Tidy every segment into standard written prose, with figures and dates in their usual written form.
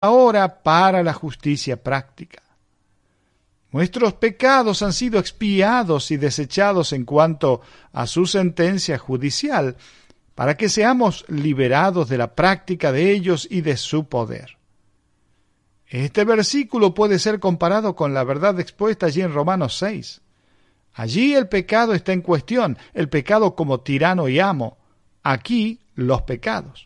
ahora para la justicia práctica. Nuestros pecados han sido expiados y desechados en cuanto a su sentencia judicial, para que seamos liberados de la práctica de ellos y de su poder. Este versículo puede ser comparado con la verdad expuesta allí en Romanos 6. Allí el pecado está en cuestión, el pecado como tirano y amo. Aquí los pecados.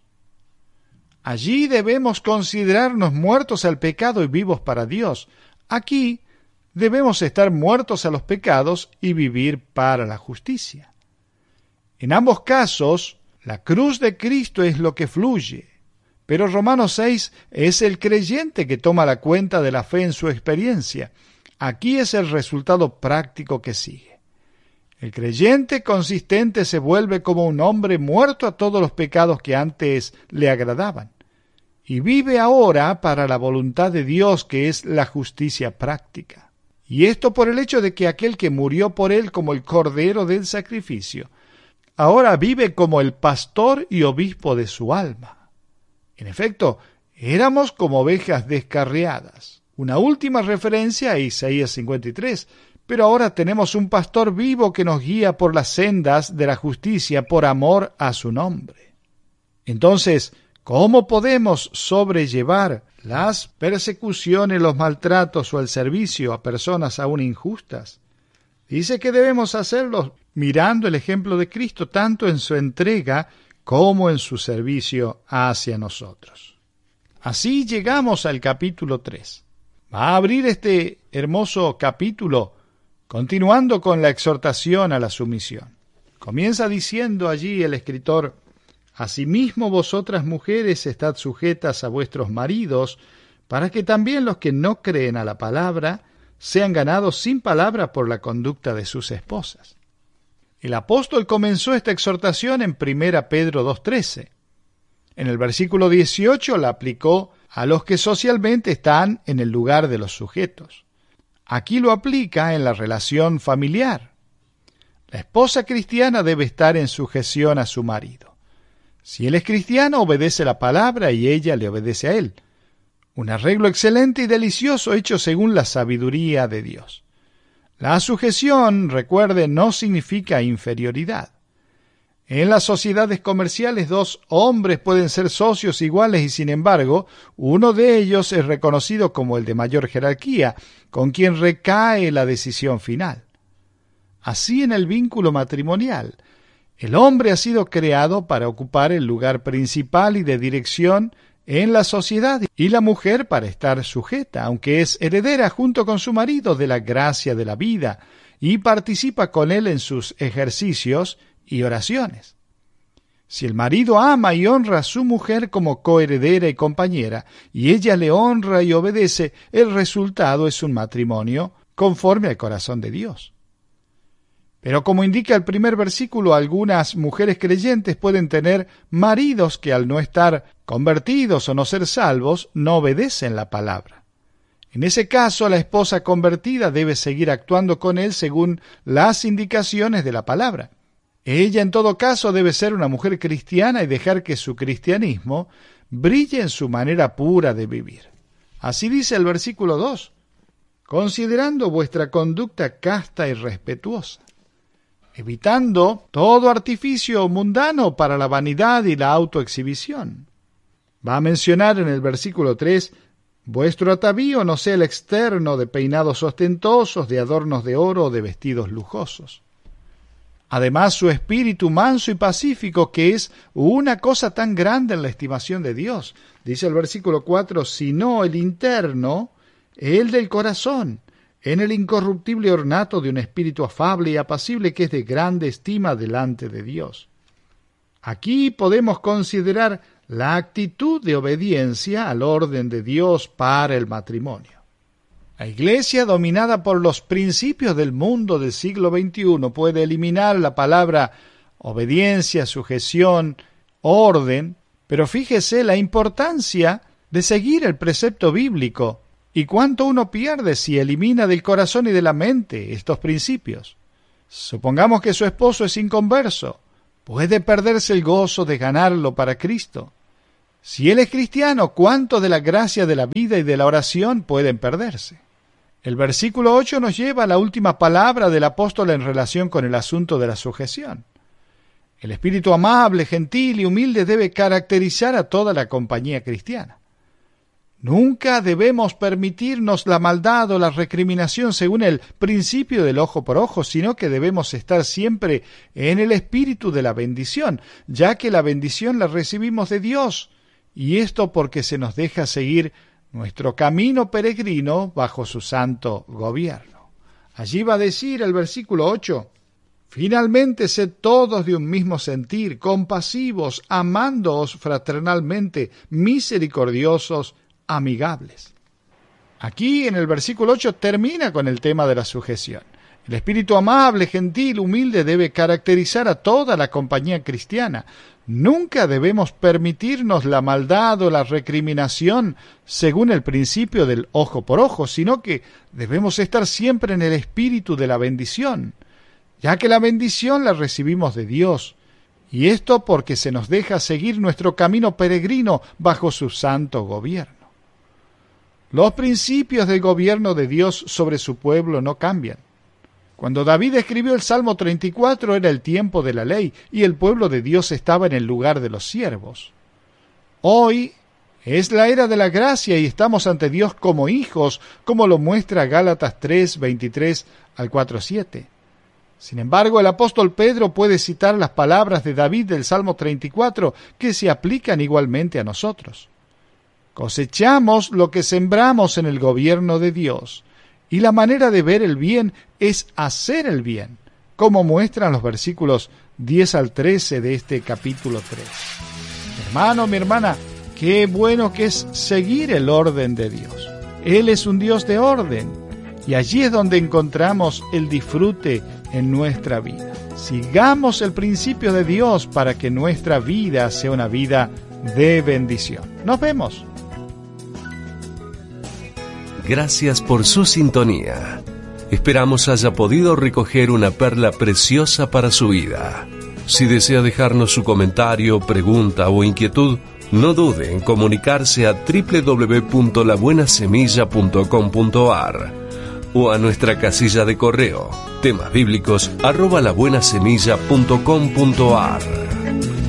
Allí debemos considerarnos muertos al pecado y vivos para Dios. Aquí debemos estar muertos a los pecados y vivir para la justicia. En ambos casos, la cruz de Cristo es lo que fluye, pero Romanos 6 es el creyente que toma la cuenta de la fe en su experiencia. Aquí es el resultado práctico que sigue. El creyente consistente se vuelve como un hombre muerto a todos los pecados que antes le agradaban, y vive ahora para la voluntad de Dios, que es la justicia práctica. Y esto por el hecho de que aquel que murió por él como el cordero del sacrificio, ahora vive como el pastor y obispo de su alma. En efecto, éramos como ovejas descarriadas. Una última referencia a Isaías 53, pero ahora tenemos un pastor vivo que nos guía por las sendas de la justicia por amor a su nombre. Entonces, ¿cómo podemos sobrellevar las persecuciones, los maltratos o el servicio a personas aún injustas? Dice que debemos hacerlo mirando el ejemplo de Cristo, tanto en su entrega como en su servicio hacia nosotros. Así llegamos al capítulo 3. Va a abrir este hermoso capítulo continuando con la exhortación a la sumisión. Comienza diciendo allí el escritor: Asimismo vosotras mujeres estad sujetas a vuestros maridos, para que también los que no creen a la palabra sean ganados sin palabra por la conducta de sus esposas. El apóstol comenzó esta exhortación en 1 Pedro 2:13. En el versículo 18 la aplicó a los que socialmente están en el lugar de los sujetos. Aquí lo aplica en la relación familiar. La esposa cristiana debe estar en sujeción a su marido. Si él es cristiano, obedece la palabra y ella le obedece a él. Un arreglo excelente y delicioso hecho según la sabiduría de Dios. La sujeción, recuerde, no significa inferioridad. En las sociedades comerciales, dos hombres pueden ser socios iguales y, sin embargo, uno de ellos es reconocido como el de mayor jerarquía, con quien recae la decisión final. Así en el vínculo matrimonial, el hombre ha sido creado para ocupar el lugar principal y de dirección en la sociedad, y la mujer para estar sujeta, aunque es heredera junto con su marido de la gracia de la vida y participa con él en sus ejercicios y oraciones. Si el marido ama y honra a su mujer como coheredera y compañera, y ella le honra y obedece, el resultado es un matrimonio conforme al corazón de Dios. Pero como indica el primer versículo, algunas mujeres creyentes pueden tener maridos que al no estar convertidos o no ser salvos, no obedecen la palabra. En ese caso, la esposa convertida debe seguir actuando con él según las indicaciones de la palabra. Ella, en todo caso, debe ser una mujer cristiana y dejar que su cristianismo brille en su manera pura de vivir. Así dice el versículo 2, considerando vuestra conducta casta y respetuosa, evitando todo artificio mundano para la vanidad y la autoexhibición. Va a mencionar en el versículo 3, vuestro atavío no sea el externo de peinados ostentosos, de adornos de oro o de vestidos lujosos. Además, su espíritu manso y pacífico, que es una cosa tan grande en la estimación de Dios. Dice el versículo 4, sino el interno, el del corazón, en el incorruptible ornato de un espíritu afable y apacible que es de grande estima delante de Dios. Aquí podemos considerar la actitud de obediencia al orden de Dios para el matrimonio. La Iglesia, dominada por los principios del mundo del siglo XXI, puede eliminar la palabra obediencia, sujeción, orden, pero fíjese la importancia de seguir el precepto bíblico y cuánto uno pierde si elimina del corazón y de la mente estos principios. Supongamos que su esposo es inconverso, puede perderse el gozo de ganarlo para Cristo. Si él es cristiano, ¿cuánto de la gracia de la vida y de la oración pueden perderse? El versículo 8 nos lleva a la última palabra del apóstol en relación con el asunto de la sujeción. El espíritu amable, gentil y humilde debe caracterizar a toda la compañía cristiana. Nunca debemos permitirnos la maldad o la recriminación según el principio del ojo por ojo, sino que debemos estar siempre en el espíritu de la bendición, ya que la bendición la recibimos de Dios, y esto porque se nos deja seguir nuestro camino peregrino bajo su santo gobierno. Allí va a decir el versículo 8, finalmente sed todos de un mismo sentir, compasivos, amándoos fraternalmente, misericordiosos, amigables. Aquí en el versículo 8 termina con el tema de la sujeción. El espíritu amable, gentil, humilde debe caracterizar a toda la compañía cristiana. Nunca debemos permitirnos la maldad o la recriminación según el principio del ojo por ojo, sino que debemos estar siempre en el espíritu de la bendición, ya que la bendición la recibimos de Dios, y esto porque se nos deja seguir nuestro camino peregrino bajo su santo gobierno. Los principios del gobierno de Dios sobre su pueblo no cambian. Cuando David escribió el Salmo 34 era el tiempo de la ley y el pueblo de Dios estaba en el lugar de los siervos. Hoy es la era de la gracia y estamos ante Dios como hijos, como lo muestra Gálatas 3, 23 al 4, 7. Sin embargo, el apóstol Pedro puede citar las palabras de David del Salmo 34 que se aplican igualmente a nosotros. Cosechamos lo que sembramos en el gobierno de Dios. Y la manera de ver el bien es hacer el bien, como muestran los versículos 10 al 13 de este capítulo 3. Mi hermano, mi hermana, qué bueno que es seguir el orden de Dios. Él es un Dios de orden, y allí es donde encontramos el disfrute en nuestra vida. Sigamos el principio de Dios para que nuestra vida sea una vida de bendición. Nos vemos. Gracias por su sintonía. Esperamos haya podido recoger una perla preciosa para su vida. Si desea dejarnos su comentario, pregunta o inquietud, no dude en comunicarse a www.labuenasemilla.com.ar o a nuestra casilla de correo temasbíblicos@labuenasemilla.com.ar.